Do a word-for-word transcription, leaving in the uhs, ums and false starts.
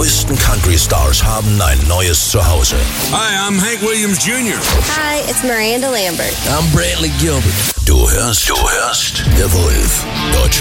größten Country-Stars haben ein neues Zuhause. Hi, I'm Hank Williams Junior Hi, it's Miranda Lambert. I'm Brantley Gilbert. Du hörst, du hörst The Wolf. Deutsche